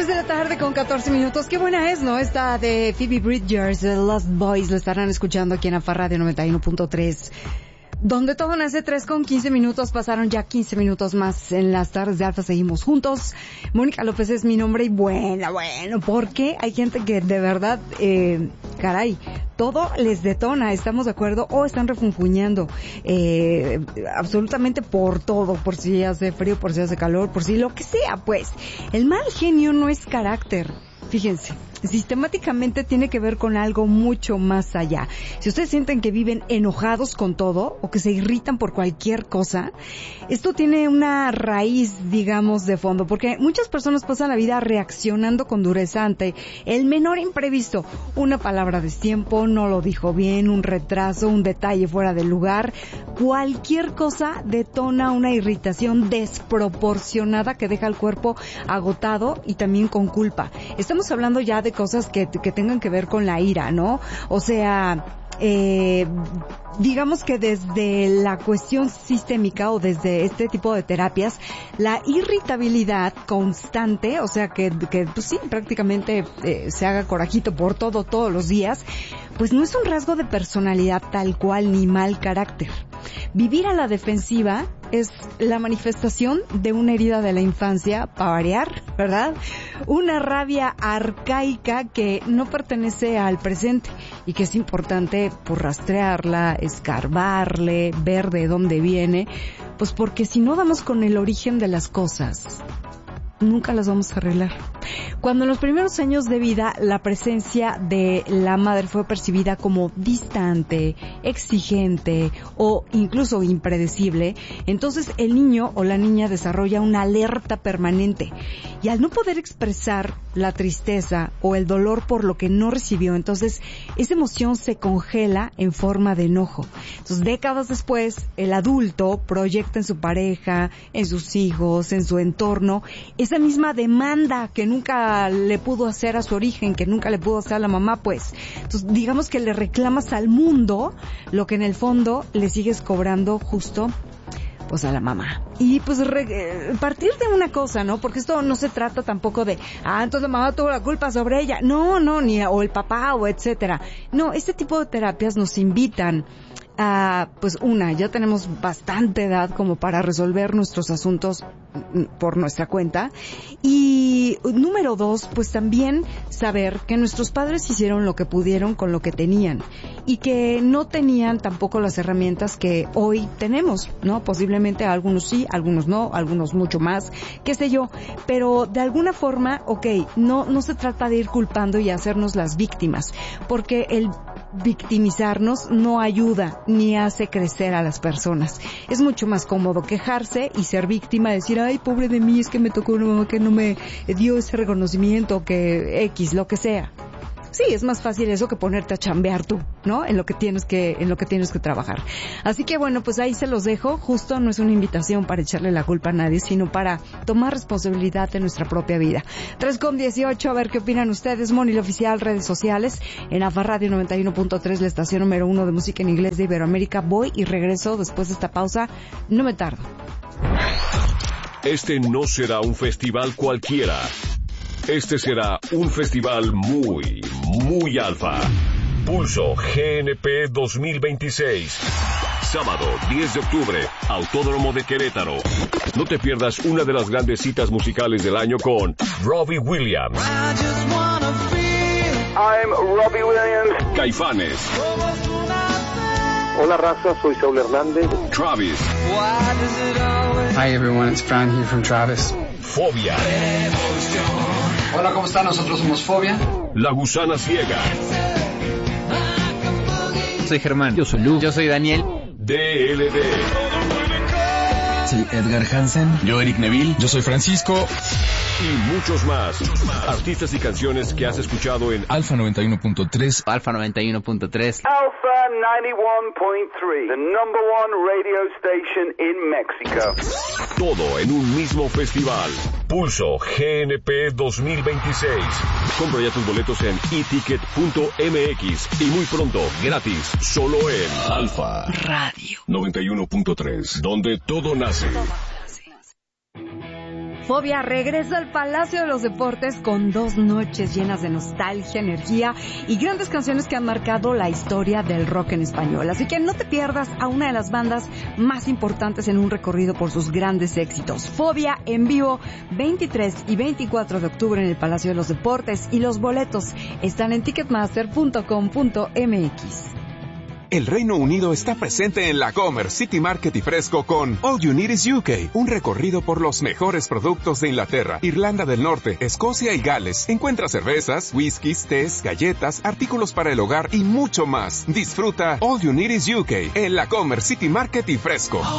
3 de la tarde con 14 minutos. Qué buena es, ¿no? Esta de Phoebe Bridgers, The Lost Boys. Lo estarán escuchando aquí en Alfa Radio 91.3. Donde todo nace, 3 con 15 minutos. Pasaron ya 15 minutos más en las tardes de Alfa. Seguimos juntos. Mónica López es mi nombre y bueno, porque hay gente que de verdad, caray, todo les detona, ¿estamos de acuerdo? O están refunfuñando absolutamente por todo, por si hace frío, por si hace calor, por si lo que sea, pues. El mal genio no es carácter. Fíjense, sistemáticamente tiene que ver con algo mucho más allá. Si ustedes sienten que viven enojados con todo o que se irritan por cualquier cosa, esto tiene una raíz, digamos, de fondo, porque muchas personas pasan la vida reaccionando con dureza ante el menor imprevisto. Una palabra a destiempo, no lo dijo bien, un retraso, un detalle fuera de lugar. Cualquier cosa detona una irritación desproporcionada que deja al cuerpo agotado y también con culpa. Estamos hablando ya de cosas que tengan que ver con la ira, ¿no? O sea, digamos que desde la cuestión sistémica o desde este tipo de terapias, la irritabilidad constante, o sea que pues sí, prácticamente se haga corajito por todo, todos los días, pues no es un rasgo de personalidad tal cual ni mal carácter. Vivir a la defensiva es la manifestación de una herida de la infancia, para variar, ¿verdad? Una rabia arcaica que no pertenece al presente y que es importante por rastrearla, escarbarle, ver de dónde viene, pues porque si no damos con el origen de las cosas, nunca las vamos a arreglar. Cuando en los primeros años de vida la presencia de la madre fue percibida como distante, exigente o incluso impredecible, entonces el niño o la niña desarrolla una alerta permanente y al no poder expresar la tristeza o el dolor por lo que no recibió, entonces esa emoción se congela en forma de enojo. Entonces décadas después el adulto proyecta en su pareja, en sus hijos, en su entorno esa misma demanda que nunca le pudo hacer a su origen, que nunca le pudo hacer a la mamá, pues. Entonces, digamos que le reclamas al mundo lo que en el fondo le sigues cobrando justo, pues, a la mamá. Y pues partir de una cosa, ¿no? Porque esto no se trata tampoco de, entonces la mamá tuvo la culpa sobre ella. No, ni, o el papá, o etcétera. No, este tipo de terapias nos invitan a, pues ya tenemos bastante edad como para resolver nuestros asuntos por nuestra cuenta. Y número 2, pues también saber que nuestros padres hicieron lo que pudieron con lo que tenían y que no tenían tampoco las herramientas que hoy tenemos, ¿no? Posiblemente algunos sí, algunos no, algunos mucho más, qué sé yo, pero de alguna forma, no se trata de ir culpando y hacernos las víctimas, porque el victimizarnos no ayuda ni hace crecer a las personas. Es mucho más cómodo quejarse y ser víctima, decir, ay, pobre de mí, es que me tocó una mamá que no me dio ese reconocimiento, que X, lo que sea. Sí, es más fácil eso que ponerte a chambear tú, ¿no? En lo que tienes que trabajar. Así que bueno, pues ahí se los dejo. Justo no es una invitación para echarle la culpa a nadie, sino para tomar responsabilidad de nuestra propia vida. 3:18, a ver qué opinan ustedes. Moni, la oficial, redes sociales, en Alfa Radio 91.3, la estación número 1 de música en inglés de Iberoamérica. Voy y regreso después de esta pausa. No me tardo. Este no será un festival cualquiera. Este será un festival muy, muy alfa. Pulso GNP 2026. Sábado 10 de octubre, Autódromo de Querétaro. No te pierdas una de las grandes citas musicales del año con Robbie Williams. I'm Robbie Williams. Caifanes. Hola raza, soy Saúl Hernández. Travis. Hi everyone, it's Fran here from Travis. Fobia. Hola, ¿cómo están? Nosotros somos Fobia. La Gusana Ciega. Soy Germán. Yo soy Lu. Yo soy Daniel. DLD. Soy Edgar Hansen. Yo Eric Neville. Yo soy Francisco. Y muchos más. Artistas y canciones que has escuchado en Alfa 91.3. Alfa 91.3. Alpha 91.3, the number one radio station in Mexico. Todo en un mismo festival. Pulso GNP 2026. Compra ya tus boletos en eticket.mx y muy pronto, gratis, solo en Alfa Radio 91.3, donde todo nace. Fobia regresa al Palacio de los Deportes con 2 noches llenas de nostalgia, energía y grandes canciones que han marcado la historia del rock en español. Así que no te pierdas a una de las bandas más importantes en un recorrido por sus grandes éxitos. Fobia en vivo, 23 y 24 de octubre en el Palacio de los Deportes, y los boletos están en ticketmaster.com.mx. El Reino Unido está presente en la Comer City Market y Fresco con All You Need Is UK, un recorrido por los mejores productos de Inglaterra, Irlanda del Norte, Escocia y Gales. Encuentra cervezas, whiskies, tés, galletas, artículos para el hogar y mucho más. Disfruta All You Need Is UK en la Comer City Market y Fresco.